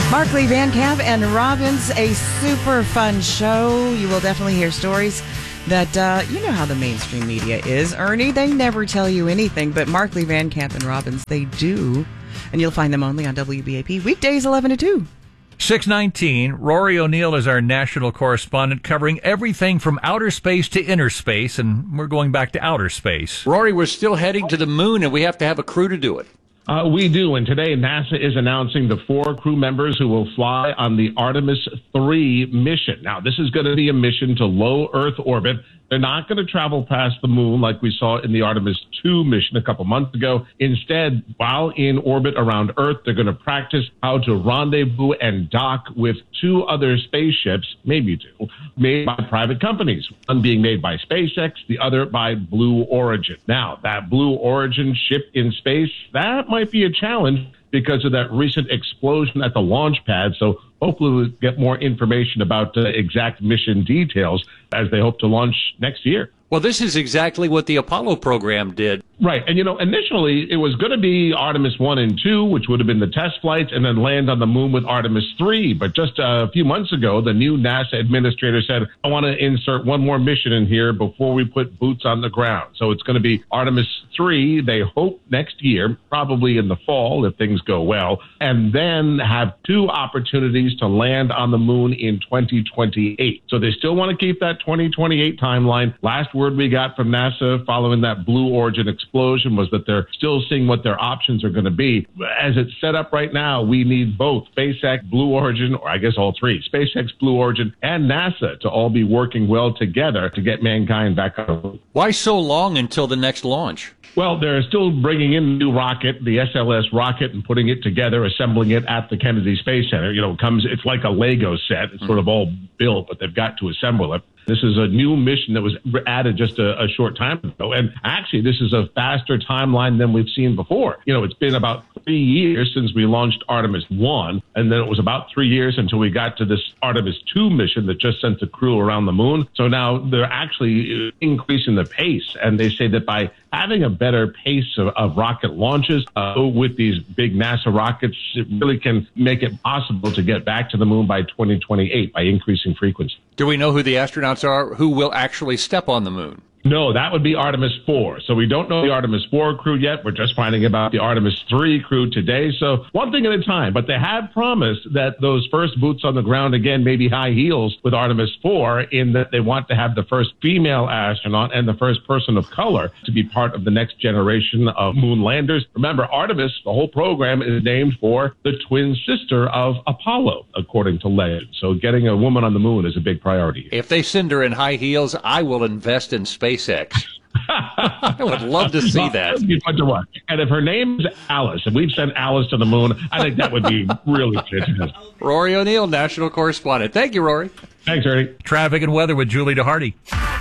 Markley, Van Camp, and Robbins, a super fun show. You will definitely hear stories that, you know how the mainstream media is, Ernie. They never tell you anything, but Markley, Van Camp, and Robbins, they do. And you'll find them only on WBAP, weekdays 11 to 2. 6:19, Rory O'Neill is our national correspondent covering everything from outer space to inner space, and we're going back to outer space. Rory, we're still heading to the moon, and we have to have a crew to do it. We do, and today NASA is announcing the 4 crew members who will fly on the Artemis 3 mission. Now, this is going to be a mission to low Earth orbit. They're not going to travel past the moon like we saw in the Artemis 2 mission a couple months ago. Instead, while in orbit around Earth, they're going to practice how to rendezvous and dock with 2 other spaceships, maybe 2, made by private companies. One being made by SpaceX, the other by Blue Origin. Now, that Blue Origin ship in space, that might be a challenge because of that recent explosion at the launch pad. So hopefully we'll get more information about exact mission details as they hope to launch next year. Well, this is exactly what the Apollo program did. Right. And, initially it was going to be Artemis 1 and 2, which would have been the test flights, and then land on the moon with Artemis 3. But just a few months ago, the new NASA administrator said, I want to insert one more mission in here before we put boots on the ground. So it's going to be Artemis 3, they hope next year, probably in the fall if things go well, and then have 2 opportunities to land on the moon in 2028. So they still want to keep that 2028 timeline. Last word we got from NASA following that Blue Origin explosion was that they're still seeing what their options are going to be. As it's set up right now, we need both SpaceX, Blue Origin, or I guess all 3, SpaceX, Blue Origin, and NASA to all be working well together to get mankind back on the moon. Why so long until the next launch? Well, they're still bringing in a new rocket, the SLS rocket, and putting it together, assembling it at the Kennedy Space Center. It's like a Lego set. It's sort of all built, but they've got to assemble it. This is a new mission that was added just a short time ago. And actually, this is a faster timeline than we've seen before. It's been about 3 years since we launched Artemis 1, and then it was about 3 years until we got to this Artemis 2 mission that just sent the crew around the moon. So now they're actually increasing the pace, and they say that by having a better pace of rocket launches with these big NASA rockets, it really can make it possible to get back to the moon by 2028 by increasing frequency. Do we know who the astronauts are who will actually step on the moon? No, that would be Artemis 4. So we don't know the Artemis 4 crew yet. We're just finding about the Artemis 3 crew today. So one thing at a time. But they have promised that those first boots on the ground, again, maybe high heels with Artemis 4, in that they want to have the first female astronaut and the first person of color to be part of the next generation of moon landers. Remember, Artemis, the whole program, is named for the twin sister of Apollo, according to legend. So getting a woman on the moon is a big priority. If they send her in high heels, I will invest in SpaceX. I would love to see that. That would be fun to watch. And if her name's Alice, and we've sent Alice to the moon, I think that would be really fantastic. Rory O'Neill, national correspondent. Thank you, Rory. Thanks, Ernie. Traffic and weather with Julie DeHardy.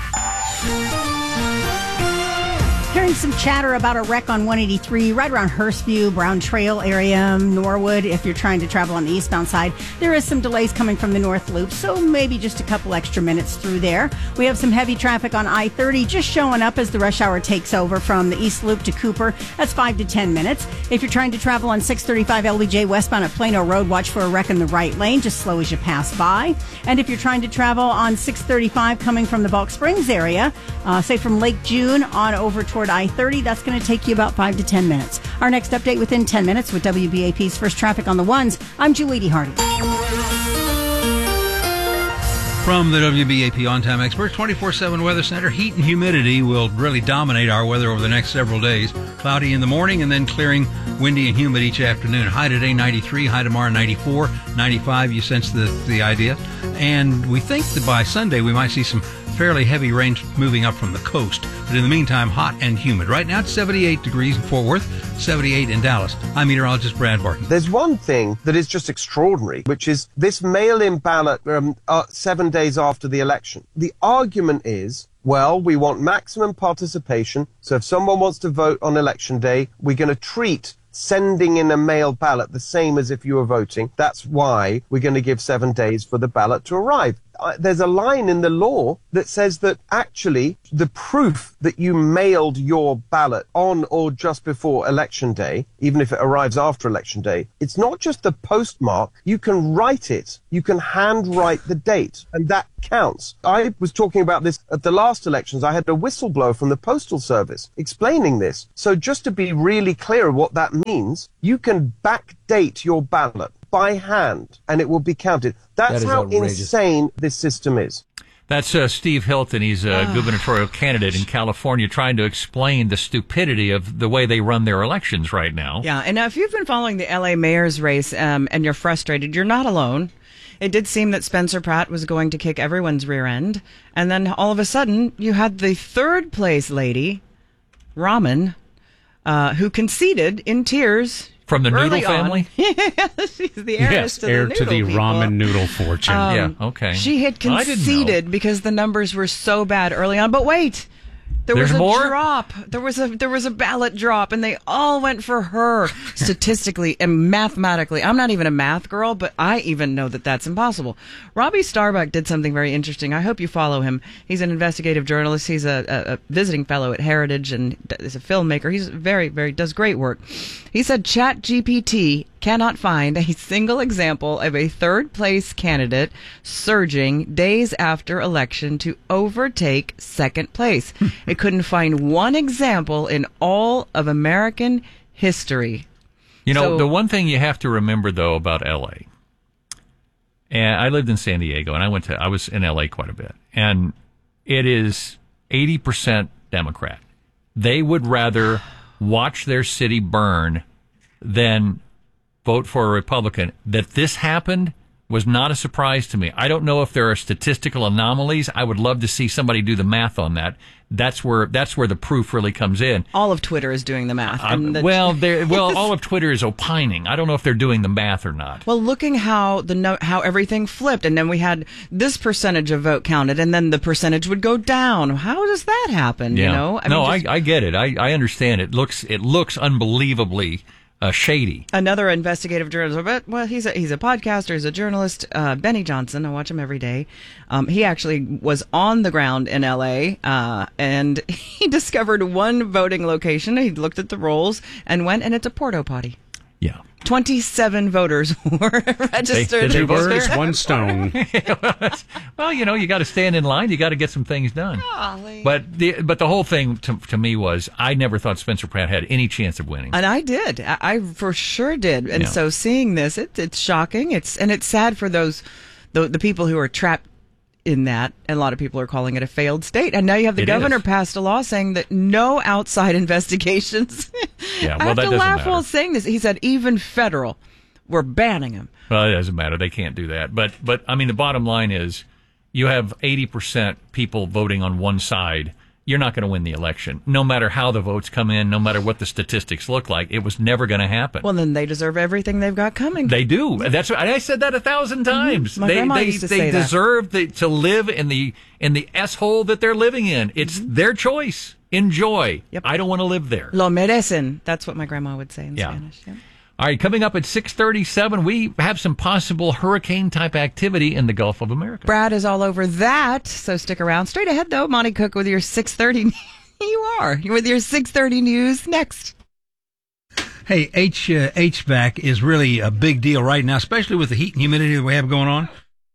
Hearing some chatter about a wreck on 183 right around Hurstview, Brown Trail area, Norwood. If you're trying to travel on the eastbound side, there is some delays coming from the North Loop, so maybe just a couple extra minutes through there. We have some heavy traffic on I-30 just showing up as the rush hour takes over from the East Loop to Cooper. That's 5 to 10 minutes. If you're trying to travel on 635 LBJ westbound at Plano Road, watch for a wreck in the right lane, just slow as you pass by. And if you're trying to travel on 635 coming from the Balk Springs area, say from Lake June on over toward I-30, that's going to take you about 5 to 10 minutes. Our next update within 10 minutes with WBAP's First Traffic on the Ones. I'm Julie DeHardy. From the WBAP On-Time Expert 24/7 Weather Center, heat and humidity will really dominate our weather over the next several days. Cloudy in the morning and then clearing, windy and humid each afternoon. High today 93, high tomorrow 94, 95. You sense the idea. And we think that by Sunday we might see some fairly heavy rain moving up from the coast. But in the meantime, hot and humid. Right now it's 78 degrees in Fort Worth, 78 in Dallas. I'm meteorologist Brad Barton. There's one thing that is just extraordinary, which is this mail-in ballot 7 days after the election. The argument is, well, we want maximum participation, so if someone wants to vote on election day, we're going to treat sending in a mail ballot the same as if you were voting. That's why we're going to give 7 days for the ballot to arrive. there's a line in the law that says that actually the proof that you mailed your ballot on or just before election day, even if it arrives after election day, it's not just the postmark. You can write it. You can handwrite the date, and that counts. I was talking about this at the last elections. I had a whistleblower from the Postal Service explaining this. So just to be really clear what that means, you can backdate your ballot by hand, and it will be counted. That's how insane this system is. That's Steve Hilton. He's a gubernatorial candidate in California trying to explain the stupidity of the way they run their elections right now. Yeah, and if you've been following the L.A. mayor's race and you're frustrated, you're not alone. It did seem that Spencer Pratt was going to kick everyone's rear end. And then all of a sudden, you had the third place lady, Raman, who conceded in tears. From the Noodle family? She's the heiress heir to the ramen noodle fortune. Yeah, okay. She had conceded because the numbers were so bad early on. But wait, There's a drop. There was a ballot drop, and they all went for her statistically and mathematically. I'm not even a math girl, but I even know that that's impossible. Robbie Starbuck did something very interesting. I hope you follow him. He's an investigative journalist. He's a visiting fellow at Heritage and is a filmmaker. He's does great work. He said ChatGPT cannot find a single example of a third-place candidate surging days after election to overtake second place. It couldn't find one example in all of American history. You know, the one thing you have to remember, though, about L.A., and I lived in San Diego, and I was in L.A. quite a bit, and it is 80% Democrat. They would rather watch their city burn than vote for a Republican. That this happened was not a surprise to me. I don't know if there are statistical anomalies. I would love to see somebody do the math on that. That's where the proof really comes in. All of Twitter is doing the math. All of Twitter is opining. I don't know if they're doing the math or not. Well, looking how everything flipped, and then we had this percentage of vote counted, and then the percentage would go down. How does that happen? Yeah. You know, I get it. I understand. It looks unbelievably shady. Another investigative journalist, but well, he's a podcaster, he's a journalist, Benny Johnson. I watch him every day. He actually was on the ground in L.A. And he discovered one voting location. He looked at the rolls and went, and it's a porta potty. Yeah. 27 voters were registered. Two birds, one stone. Well, you got to stand in line. You got to get some things done. Golly. But the whole thing to me was I never thought Spencer Pratt had any chance of winning. And I did. I for sure did. And so seeing this, it's shocking. It's sad for the people who are trapped in that. And a lot of people are calling it a failed state. And now you have the governor passed a law saying that no outside investigations. Yeah, well, I have that to doesn't laugh matter. while saying this. He said even federal, we're banning him. Well, it doesn't matter. They can't do that. But I mean, the bottom line is you have 80% people voting on one side. You're not going to win the election. No matter how the votes come in, no matter what the statistics look like, it was never going to happen. Well, then they deserve everything they've got coming. They do. That's what I said that 1,000 times. My grandma used to say they deserve to live in the S-hole that they're living in. It's their choice. Enjoy. Yep. I don't want to live there. Lo merecen. That's what my grandma would say in Spanish. Yeah. All right, coming up at 6:37, we have some possible hurricane-type activity in the Gulf of America. Brad is all over that, so stick around. Straight ahead, though, Monty Cook with your 6:30. You're with your 6:30 news next. Hey, HVAC is really a big deal right now, especially with the heat and humidity that we have going on.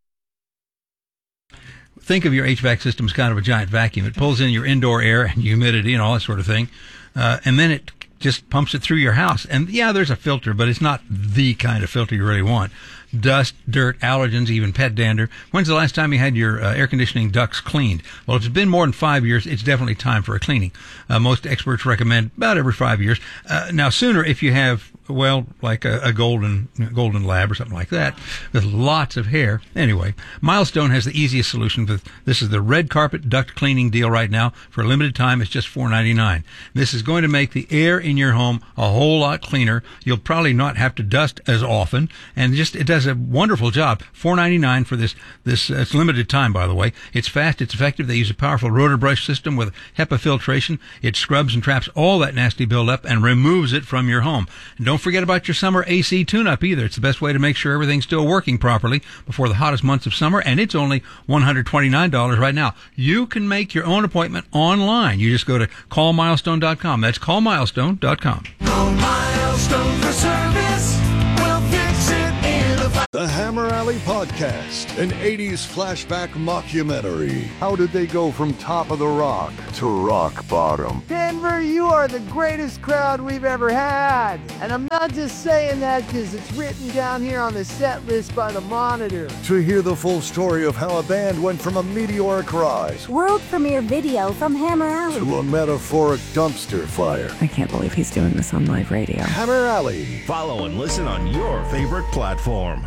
Think of your HVAC system as kind of a giant vacuum. It pulls in your indoor air and humidity and all that sort of thing, and then it just pumps it through your house. And yeah, there's a filter, but it's not the kind of filter you really want. Dust, dirt, allergens, even pet dander. When's the last time you had your air conditioning ducts cleaned? Well, if it's been more than 5 years, it's definitely time for a cleaning. Most experts recommend about every 5 years. Now, sooner if you have, well, like a golden lab or something like that, with lots of hair. Anyway, Milestone has the easiest solution. This is the red carpet duct cleaning deal right now. For a limited time, it's just $4.99. This is going to make the air in your home a whole lot cleaner. You'll probably not have to dust as often, and it doesn't does a wonderful job. $4.99 for this. It's limited time, by the way. It's fast. It's effective. They use a powerful rotor brush system with HEPA filtration. It scrubs and traps all that nasty buildup and removes it from your home. And don't forget about your summer AC tune-up either. It's the best way to make sure everything's still working properly before the hottest months of summer, and it's only $129 right now. You can make your own appointment online. You just go to callmilestone.com. That's callmilestone.com. Call Milestone for service. We'll fix it in a... The Hammer Alley Podcast, an 80s flashback mockumentary. How did they go from top of the rock to rock bottom? Denver, you are the greatest crowd we've ever had. And I'm not just saying that because it's written down here on the set list by the Monitor. To hear the full story of how a band went from a meteoric rise, world premiere video from Hammer Alley, to a metaphoric dumpster fire. I can't believe he's doing this on live radio. Hammer Alley. Follow and listen on your favorite platform.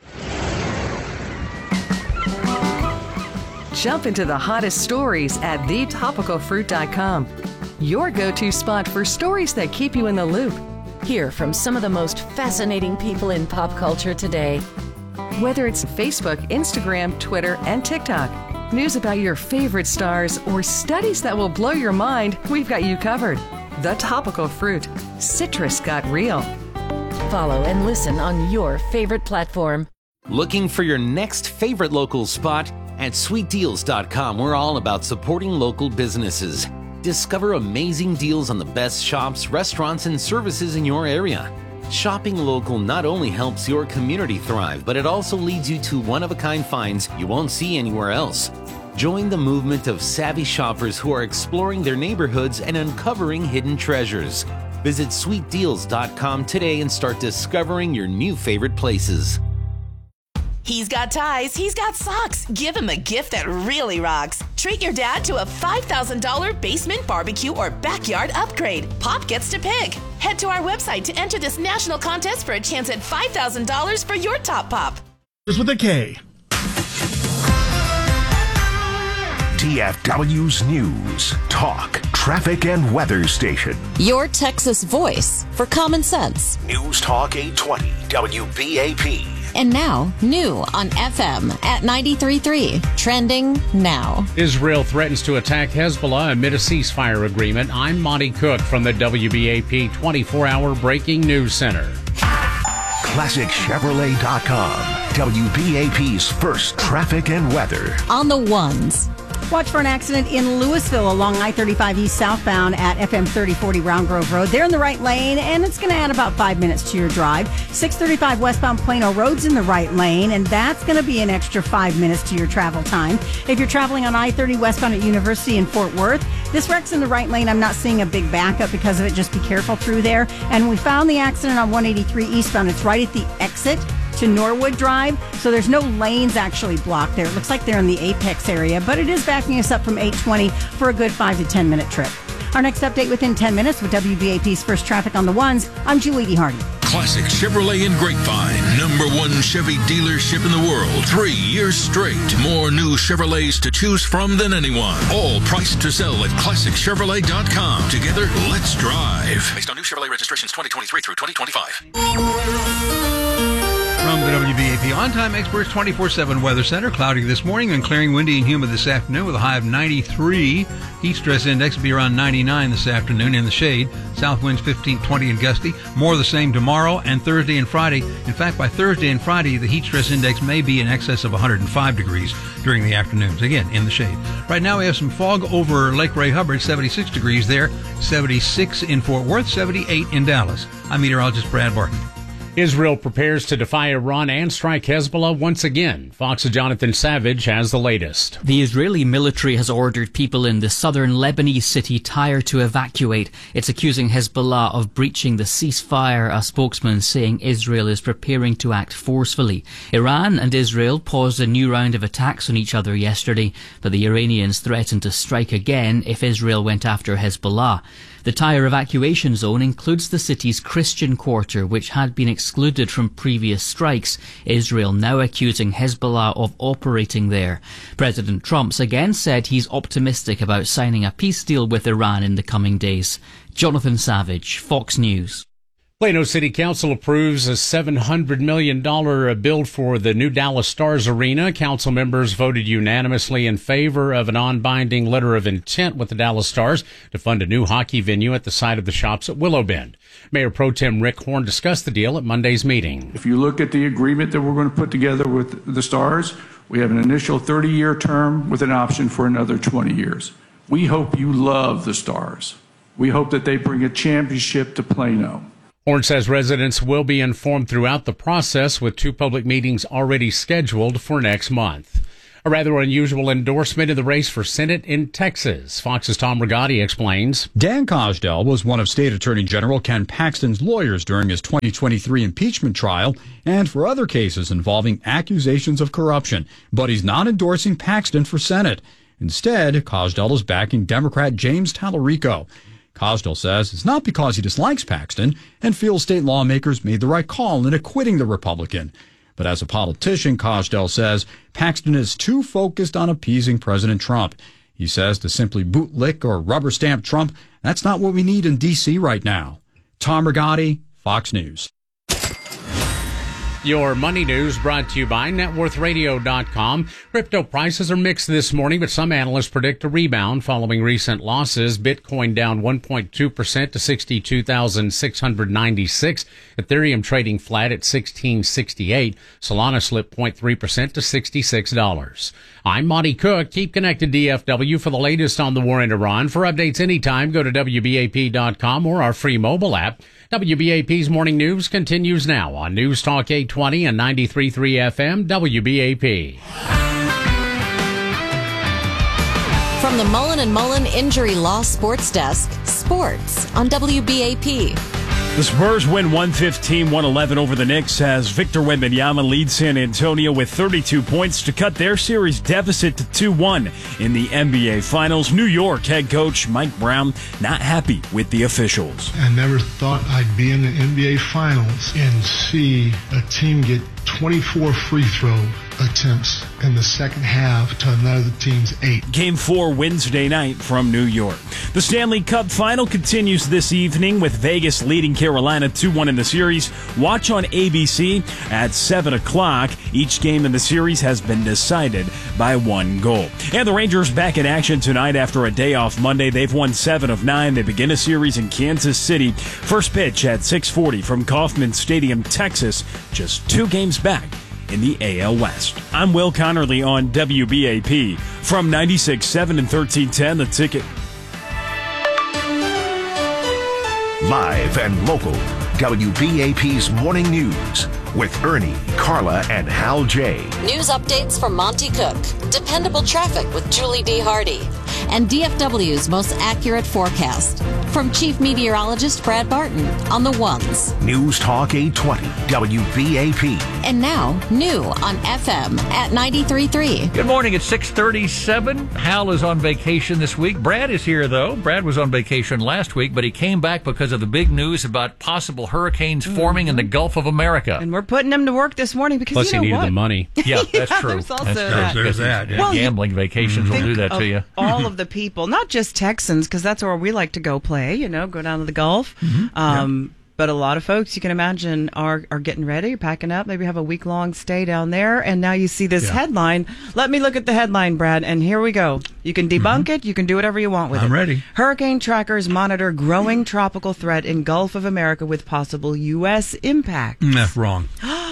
Jump into the hottest stories at thetopicalfruit.com. Your go-to spot for stories that keep you in the loop. Hear from some of the most fascinating people in pop culture today. Whether it's Facebook, Instagram, Twitter, and TikTok, news about your favorite stars, or studies that will blow your mind, we've got you covered. The Topical Fruit. Citrus got real. Follow and listen on your favorite platform. Looking for your next favorite local spot? At sweetdeals.com, we're all about supporting local businesses. Discover amazing deals on the best shops, restaurants, and services in your area. Shopping local not only helps your community thrive, but it also leads you to one-of-a-kind finds you won't see anywhere else. Join the movement of savvy shoppers who are exploring their neighborhoods and uncovering hidden treasures. Visit sweetdeals.com today and start discovering your new favorite places. He's got ties, he's got socks. Give him a gift that really rocks. Treat your dad to a $5,000 basement barbecue or backyard upgrade. Pop gets to pick. Head to our website to enter this national contest for a chance at $5,000 for your top pop. With a K. TFW's News, Talk, Traffic, and Weather Station. Your Texas voice for common sense. News Talk 820 WBAP. And now, new on FM at 93.3. Trending now. Israel threatens to attack Hezbollah amid a ceasefire agreement. I'm Monty Cook from the WBAP 24-hour Breaking News Center. ClassicChevrolet.com. WBAP's first traffic and weather. On the ones. Watch for an accident in Louisville along I-35 East southbound at FM 3040 Round Grove Road. They're in the right lane, and it's going to add about 5 minutes to your drive. 635 westbound Plano Road's in the right lane, and that's going to be an extra 5 minutes to your travel time. If you're traveling on I-30 westbound at University in Fort Worth, this wreck's in the right lane. I'm not seeing a big backup because of it. Just be careful through there. And we found the accident on 183 eastbound. It's right at the exit to Norwood Drive, so there's no lanes actually blocked there. It looks like they're in the Apex area, but it is backing us up from 820 for a good 5 to 10 minute trip. Our next update within 10 minutes with WBAP's First Traffic on the Ones. I'm Julie D. Hardy. Classic Chevrolet in Grapevine, #1 Chevy dealership in the world. 3 years straight. More new Chevrolets to choose from than anyone. All priced to sell at ClassicChevrolet.com. Together, let's drive. Based on new Chevrolet registrations 2023 through 2025. From the WBAP On-Time Experts 24/7 Weather Center, cloudy this morning and clearing, windy and humid this afternoon with a high of 93. Heat stress index will be around 99 this afternoon in the shade. South winds 15, 20 and gusty. More of the same tomorrow and Thursday and Friday. In fact, by Thursday and Friday, the heat stress index may be in excess of 105 degrees during the afternoons, again, in the shade. Right now, we have some fog over Lake Ray Hubbard, 76 degrees there, 76 in Fort Worth, 78 in Dallas. I'm meteorologist Brad Barton. Israel prepares to defy Iran and strike Hezbollah once again. Fox's Jonathan Savage has the latest. The Israeli military has ordered people in the southern Lebanese city Tyre to evacuate. It's accusing Hezbollah of breaching the ceasefire, a spokesman saying Israel is preparing to act forcefully. Iran and Israel paused a new round of attacks on each other yesterday, but the Iranians threatened to strike again if Israel went after Hezbollah. The Tyre evacuation zone includes the city's Christian quarter, which had been excluded from previous strikes, Israel now accusing Hezbollah of operating there. President Trump's again said he's optimistic about signing a peace deal with Iran in the coming days. Jonathan Savage, Fox News. Plano City Council approves a $700 million bill for the new Dallas Stars Arena. Council members voted unanimously in favor of a non-binding letter of intent with the Dallas Stars to fund a new hockey venue at the site of the Shops at Willow Bend. Mayor Pro Tem Rick Horn discussed the deal at Monday's meeting. If you look at the agreement that we're going to put together with the Stars, we have an initial 30-year term with an option for another 20 years. We hope you love the Stars. We hope that they bring a championship to Plano. Horn says residents will be informed throughout the process, with 2 public meetings already scheduled for next month. A rather unusual endorsement in the race for Senate in Texas. Fox's Tom Rigotti explains. Dan Cosdell was one of State Attorney General Ken Paxton's lawyers during his 2023 impeachment trial and for other cases involving accusations of corruption. But he's not endorsing Paxton for Senate. Instead, Cosdell is backing Democrat James Tallarico. Cosdell says it's not because he dislikes Paxton and feels state lawmakers made the right call in acquitting the Republican. But as a politician, Cosdell says Paxton is too focused on appeasing President Trump. He says to simply bootlick or rubber stamp Trump, that's not what we need in D.C. right now. Tom Rigotti, Fox News. Your money news brought to you by networthradio.com. Crypto prices are mixed this morning, but some analysts predict a rebound following recent losses. Bitcoin down 1.2% to 62,696. Ethereum trading flat at 1668. Solana slipped 0.3% to $66. I'm Monty Cook. Keep connected DFW for the latest on the war in Iran. For updates anytime, go to WBAP.com or our free mobile app. WBAP's Morning News continues now on News Talk 820 and 93.3 FM WBAP. From the Mullen & Mullen Injury Law Sports Desk, sports on WBAP. The Spurs win 115-111 over the Knicks as Victor Wembanyama leads San Antonio with 32 points to cut their series deficit to 2-1 in the NBA Finals. New York head coach Mike Brown not happy with the officials. I never thought I'd be in the NBA Finals and see a team get 24 free throw attempts in the second half to another team's 8. Game 4 Wednesday night from New York. The Stanley Cup Final continues this evening with Vegas leading Carolina 2-1 in the series. Watch on ABC at 7 o'clock. Each game in the series has been decided by 1 goal. And the Rangers back in action tonight after a day off Monday. They've won 7 of 9. They begin a series in Kansas City. First pitch at 6:40 from Kauffman Stadium, Texas. Just 2 games back in the AL West. I'm Will Connerly on WBAP from 96.7 and 1310 The Ticket. Live and local, WBAP's Morning News with Ernie, Carla, and Hal J. News updates from Monty Cook, dependable traffic with Julie D. Hardy, and DFW's most accurate forecast. From Chief Meteorologist Brad Barton on the ones. News Talk 820, WBAP. And now, new on FM at 93.3. Good morning, it's 6:37. Hal is on vacation this week. Brad is here, though. Brad was on vacation last week, but he came back because of the big news about possible hurricanes forming in the Gulf of America. And we're putting him to work this morning because Plus you know he needed what? the money. Yeah, that's true. There's also that's true. that. There's that. Yeah. Well, Gambling vacations will do that to you. All of the people, not just Texans, because that's where we like to go play, go down to the Gulf. But a lot of folks, you can imagine, are getting ready, packing up, maybe have a week-long stay down there. And now you see this headline. Let me look at the headline, Brad, and here we go. You can debunk it. You can do whatever you want with it. I'm ready. Hurricane trackers monitor growing tropical threat in Gulf of America with possible U.S. impact. That's wrong.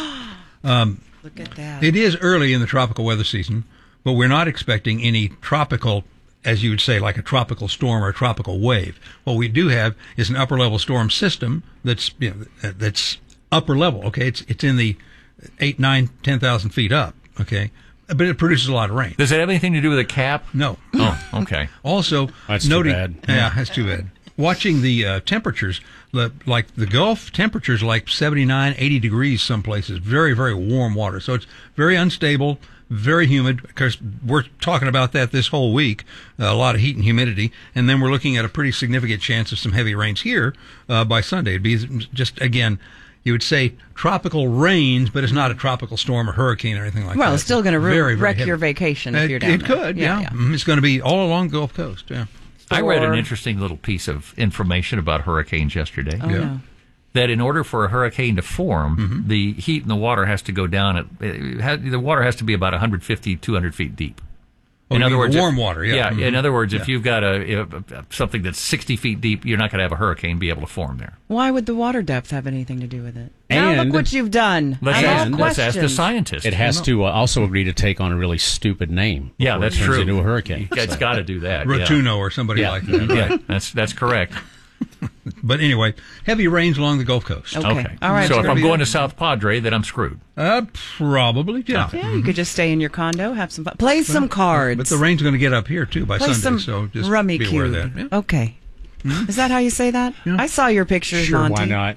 Look at that. It is early in the tropical weather season, but we're not expecting any tropical, as you would say, like a tropical storm or a tropical wave. What we do have is an upper level storm system that's that's upper level. Okay, it's in the 8, 9, 10,000 feet up. Okay, but it produces a lot of rain. Does it have anything to do with a cap? No. Oh, okay. Also, that's noting, too bad. Yeah, that's too bad. Watching the temperatures, like the Gulf temperatures, like 79, 80 degrees some places. Very, very warm water. So it's very unstable. Very humid, because we're talking about that this whole week, a lot of heat and humidity, and then we're looking at a pretty significant chance of some heavy rains here by Sunday. It'd be just, again, you would say tropical rains, but it's not a tropical storm or hurricane or anything like that. Well, it's still going to wreck heavy. your vacation if you're down there. It could, yeah. It's going to be all along the Gulf Coast, yeah. I read an interesting little piece of information about hurricanes yesterday. Oh, yeah. that in order for a hurricane to form, the heat in the water has to go down. The water has to be about 150, 200 feet deep. Oh, In other words, warm water, yeah. In other words, if you've got something that's 60 feet deep, you're not going to have a hurricane be able to form there. Why would the water depth have anything to do with it? Now And- look what you've done. Let's ask the scientist. It has to also agree to take on a really stupid name. Yeah, before that's it turns true. into a hurricane. It's got to do that. Rotuno or somebody like that. Yeah, that's correct. But anyway, heavy rains along the Gulf Coast. Okay. All right. So if I'm going to South Padre, then I'm screwed. Probably, yeah. Yeah, you could just stay in your condo, have some fun. Play some cards. But the rain's going to get up here, too, by Play Sunday, some so just rummy be aware cube. of that. Yeah. Okay. Is that how you say that? I saw your pictures, Sure, Monty. why not?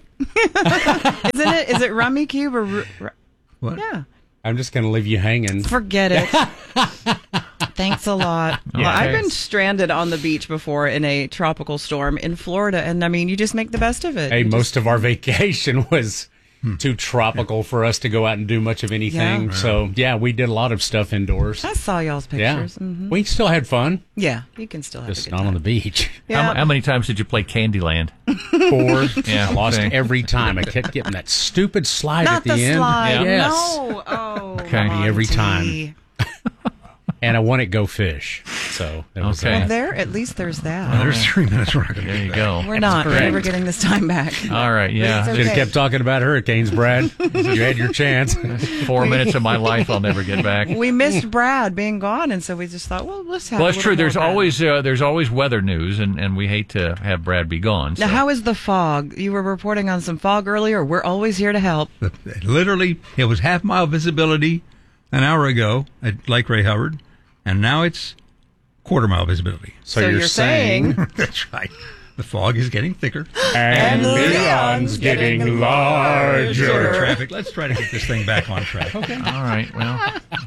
Isn't it? Is it rummy cube or... What? Yeah. I'm just going to leave you hanging. Forget it. Thanks a lot. Okay. Well, I've been stranded on the beach before in a tropical storm in Florida, and I mean, you just make the best of it. Hey, most of our vacation was too tropical for us to go out and do much of anything. Yeah. So, yeah, we did a lot of stuff indoors. I saw y'all's pictures. Yeah. Mhm. We still had fun. Yeah, you can still have Just a good not on the beach. Yeah. How many times did you play Candyland? 4. Yeah, I lost okay. every time. I kept getting that stupid slide Not at the, the end. slide. Yes. No. Oh, Okay. Every Monty. time. And I won at Go Fish. So, that was Okay. Well, there, at least there's that. Well, there's 3 minutes we're not going to There you go. We're not. We're correct. never getting this time back. All right, yeah. But it's Should have okay. kept talking about hurricanes, Brad. You had your chance. 4 minutes of my life I'll never get back. We missed Brad being gone, and so we just thought, well, let's have. Well, a it's little true. more There's Brad. always weather news, and we hate to have Brad be gone. Now, so. how is the fog? You were reporting on some fog earlier. We're always here to help. Literally, it was half-mile visibility an hour ago at Lake Ray Hubbard, and now it's quarter-mile visibility. So you're saying- That's right. The fog is getting thicker. And Leon's getting larger. Sort of traffic. Let's try to get this thing back on track. Okay. All right. Well,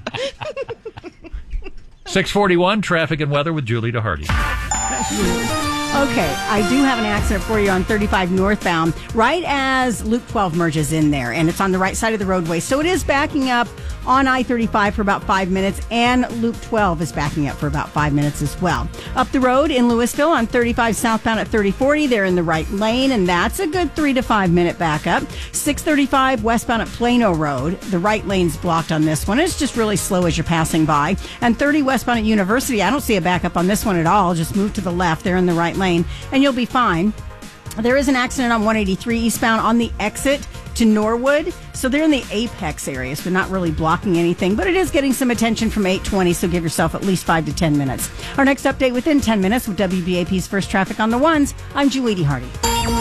6:41 traffic and weather with Julie DeHardy. Okay, I do have an accident for you on 35 northbound, right as Loop 12 merges in there, and it's on the right side of the roadway. So it is backing up on I-35 for about 5 minutes, and Loop 12 is backing up for about 5 minutes as well. Up the road in Louisville on 35 southbound at 3040, they're in the right lane, and that's a good 3 to 5 minute backup. 635 westbound at Plano Road, the right lane's blocked on this one. It's just really slow as you're passing by. And 30 westbound at University, I don't see a backup on this one at all. Just move to the left, they're in the right lane, and you'll be fine. There is an accident on 183 eastbound on the exit to Norwood. So they're in the Apex area, so not really blocking anything, but it is getting some attention from 820, so give yourself at least 5 to 10 minutes. Our next update within 10 minutes with WBAP's First Traffic on the Ones. I'm Julie DeHardy.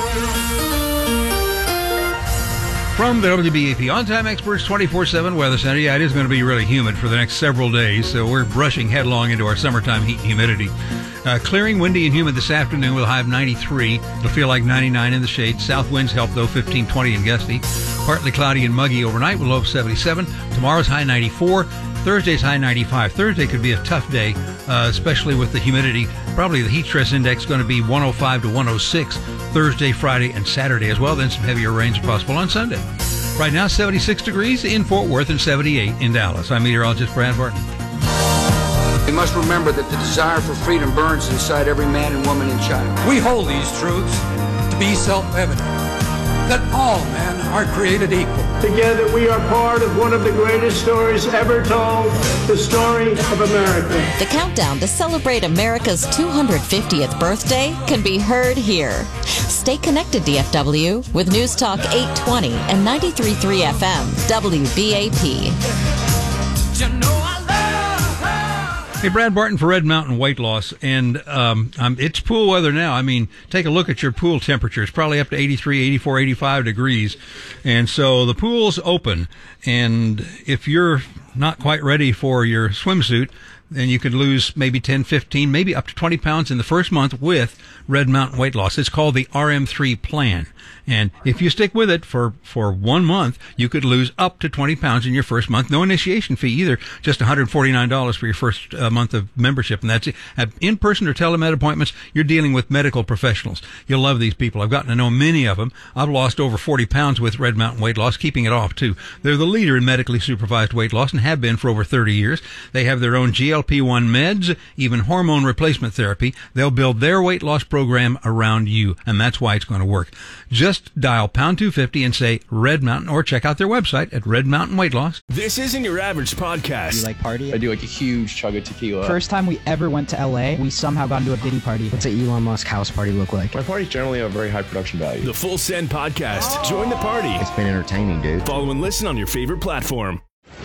From the WBAP On-Time Experts 24/7 Weather Center, yeah, it is going to be really humid for the next several days, so we're brushing headlong into our summertime heat and humidity. Clearing, windy, and humid this afternoon with a high of 93. It'll feel like 99 in the shade. South winds help, though, 15, 20 and gusty. Partly cloudy and muggy overnight with a low of 77. Tomorrow's high 94. Thursday's high 95. Thursday could be a tough day, especially with the humidity. Probably the heat stress index going to be 105 to 106 Thursday, Friday, and Saturday as well. Then some heavier rains are possible on Sunday. Right now, 76 degrees in Fort Worth and 78 in Dallas. I'm meteorologist Brad Barton. We must remember that the desire for freedom burns inside every man and woman and child. We hold these truths to be self-evident, that all men are created equal. Together we are part of one of the greatest stories ever told, the story of America. The countdown to celebrate America's 250th birthday can be heard here. Stay connected, DFW, with News Talk 820 and 93.3 FM, WBAP. Hey, Brad Barton for Red Mountain Weight Loss, and it's pool weather now. I mean, take a look at your pool temperature. It's probably up to 83, 84, 85 degrees, and so the pool's open, and if you're not quite ready for your swimsuit, then you could lose maybe 10, 15, maybe up to 20 pounds in the first month with Red Mountain Weight Loss. It's called the RM3 plan. And if you stick with it for 1 month, you could lose up to 20 pounds in your first month. No initiation fee either, just $149 for your first month of membership. And that's it. At in-person or telemed appointments, you're dealing with medical professionals. You'll love these people. I've gotten to know many of them. I've lost over 40 pounds with Red Mountain Weight Loss, keeping it off too. They're the leader in medically supervised weight loss and have been for over 30 years. They have their own GLP GLP-1 meds, even hormone replacement therapy. They'll build their weight loss program around you, and that's why it's going to work. Just dial pound 250 and say Red Mountain, or check out their website at Red Mountain Weight Loss. This isn't your average podcast. You like party? I do like a huge chug of tequila. First time we ever went to LA, we somehow got into a Diddy party. What's an Elon Musk house party look like? My parties generally have a very high production value. The Full Send Podcast. Join the party. It's been entertaining, dude. Follow and listen on your favorite platform.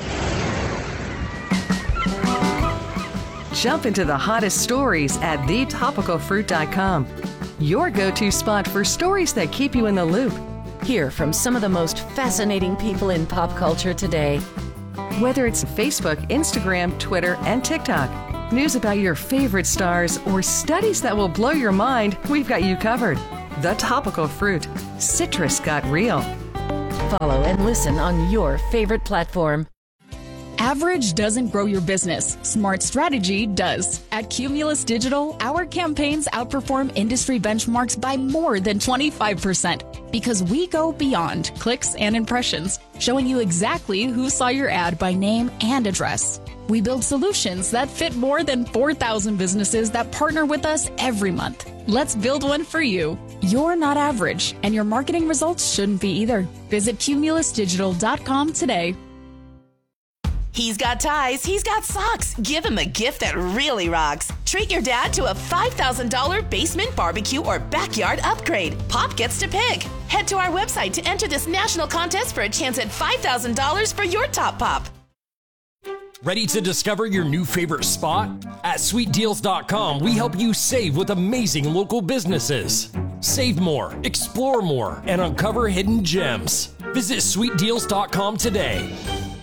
Jump into the hottest stories at thetopicalfruit.com. Your go-to spot for stories that keep you in the loop. Hear from some of the most fascinating people in pop culture today. Whether it's Facebook, Instagram, Twitter, and TikTok, news about your favorite stars, or studies that will blow your mind, we've got you covered. The Topical Fruit. Citrus got real. Follow and listen on your favorite platform. Average doesn't grow your business. Smart strategy does. At Cumulus Digital, our campaigns outperform industry benchmarks by more than 25% because we go beyond clicks and impressions, showing you exactly who saw your ad by name and address. We build solutions that fit more than 4,000 businesses that partner with us every month. Let's build one for you. You're not average, and your marketing results shouldn't be either. Visit cumulusdigital.com today. He's got ties, he's got socks. Give him a gift that really rocks. Treat your dad to a $5,000 basement barbecue or backyard upgrade. Pop gets to pick. Head to our website to enter this national contest for a chance at $5,000 for your top pop. Ready to discover your new favorite spot? At sweetdeals.com, we help you save with amazing local businesses. Save more, explore more, and uncover hidden gems. Visit sweetdeals.com today.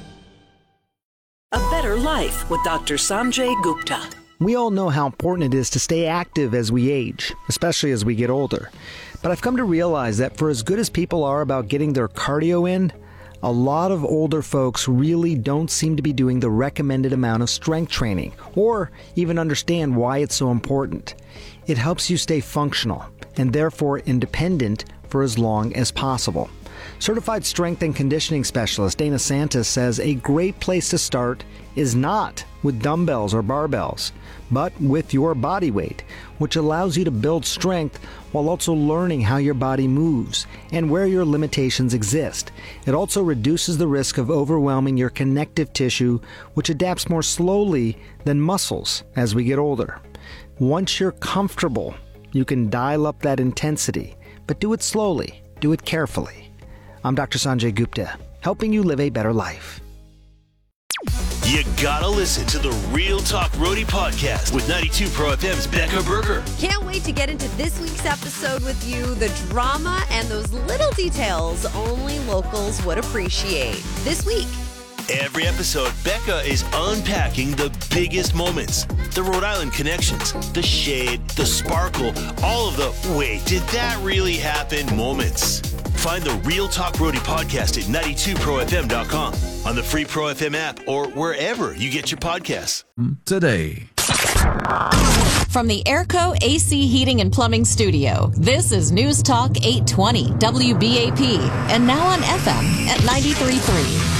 A Better Life with Dr. Sanjay Gupta. We all know how important it is to stay active as we age, especially as we get older. But I've come to realize that for as good as people are about getting their cardio in, a lot of older folks really don't seem to be doing the recommended amount of strength training, or even understand why it's so important. It helps you stay functional, and therefore independent for as long as possible. Certified strength and conditioning specialist Dana Santos says a great place to start is not with dumbbells or barbells, but with your body weight, which allows you to build strength while also learning how your body moves and where your limitations exist. It also reduces the risk of overwhelming your connective tissue, which adapts more slowly than muscles as we get older. Once you're comfortable, you can dial up that intensity, but do it slowly, do it carefully. I'm Dr. Sanjay Gupta, helping you live a better life. You gotta listen to the Real Talk Roadie podcast with 92 Pro FM's Becca Berger. Can't wait to get into this week's episode with you. The drama and those little details only locals would appreciate. This week. Every episode, Becca is unpacking the biggest moments, the Rhode Island connections, the shade, the sparkle, all of the wait, did that really happen moments. Find the Real Talk Roadie podcast at 92profm.com, on the free Pro FM app, or wherever you get your podcasts. Today. From the Airco AC Heating and Plumbing Studio, this is News Talk 820 WBAP, and now on FM at 93.3.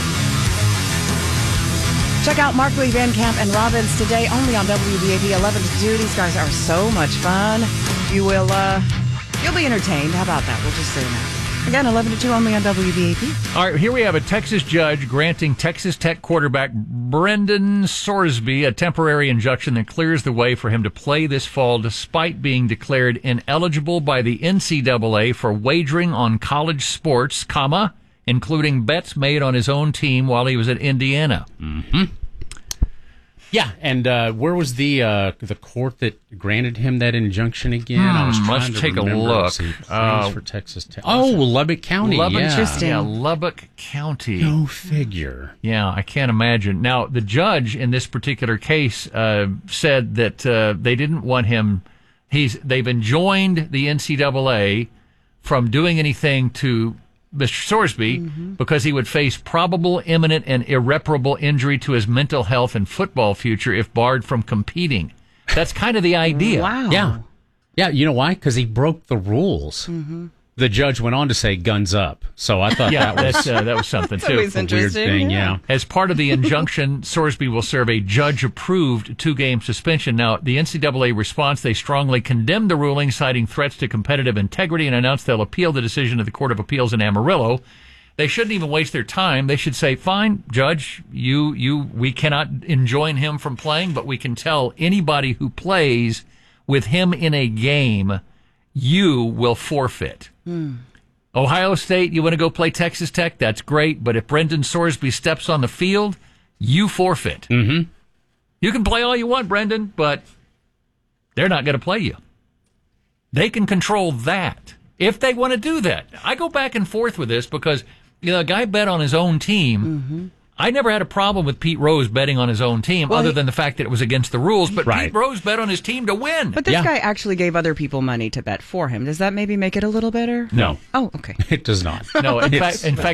Check out Markley, Van Camp, and Robbins today only on WBAP 11 to 2. These guys are so much fun. You'll be entertained. How about that? We'll just say that. Again, 11 to 2 only on WBAP. All right, here we have a Texas judge granting Texas Tech quarterback Brendan Sorsby a temporary injunction that clears the way for him to play this fall despite being declared ineligible by the NCAA for wagering on college sports, including bets made on his own team while he was at Indiana. Mm-hmm. Yeah, and where was the court that granted him that injunction again? I was trying let's to take remember. a look. He plays for Texas Tech. Oh, Lubbock County. Lubbock County. Go figure. Yeah, I can't imagine. Now, the judge in this particular case said that they didn't want him. They've enjoined the NCAA from doing anything to Mr. Sorsby because he would face probable, imminent, and irreparable injury to his mental health and football future if barred from competing. That's kind of the idea. Wow. Yeah. Yeah, you know why? Because he broke the rules. The judge went on to say guns up. So I thought that was something, too. Always a weird thing, yeah. As part of the injunction, Sorsby will serve a judge-approved 2-game suspension. Now, the NCAA response, they strongly condemned the ruling, citing threats to competitive integrity, and announced they'll appeal the decision to the Court of Appeals in Amarillo. They shouldn't even waste their time. They should say, fine, Judge, we cannot enjoin him from playing, but we can tell anybody who plays with him in a game, you will forfeit. Ohio State, you want to go play Texas Tech? That's great. But if Brendan Sorsby steps on the field, you forfeit. Mm-hmm. You can play all you want, Brendan, but they're not going to play you. They can control that if they want to do that. I go back and forth with this because, a guy bet on his own team. Mm-hmm. I never had a problem with Pete Rose betting on his own team, other than the fact that it was against the rules. But Pete Rose bet on his team to win. But this guy actually gave other people money to bet for him. Does that maybe make it a little better? No. Oh, okay. It does not. No, in fact,